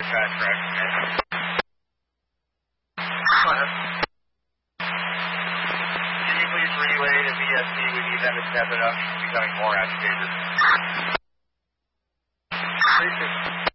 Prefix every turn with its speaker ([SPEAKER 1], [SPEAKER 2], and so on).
[SPEAKER 1] fast track, man. Can you please relay to VSC? We need them to step it up. He's becoming more agitated.